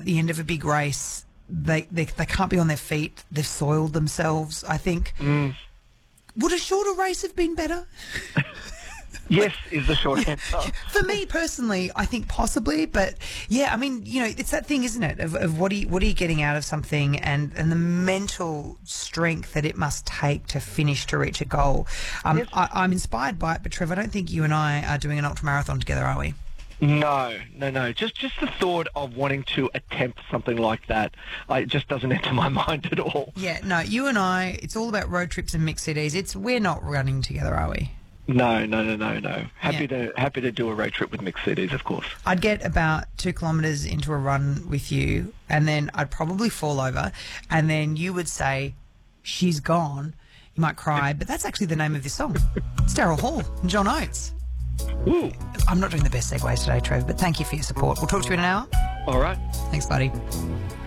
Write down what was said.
at the end of a big race, they can't be on their feet. They've soiled themselves, I think. Would a shorter race have been better? Yes, is the short answer. For me personally, I think possibly, but yeah, I mean, you know, it's that thing, isn't it, of what are you getting out of something, and the mental strength that it must take to finish, to reach a goal. Yes. I'm inspired by it, but Trev, I don't think you and I are doing an ultramarathon together, are we? No. Just the thought of wanting to attempt something like that, it just doesn't enter my mind at all. Yeah, no, you and I, it's all about road trips and mixed cities. We're not running together, are we? No. Happy to do a road trip with mixed cities, of course. I'd get about 2 kilometres into a run with you, and then I'd probably fall over, and then you would say, "She's gone." You might cry, but that's actually the name of this song. It's Daryl Hall and John Oates. Ooh. I'm not doing the best segues today, Trev, but thank you for your support. We'll talk to you in an hour. All right. Thanks, buddy.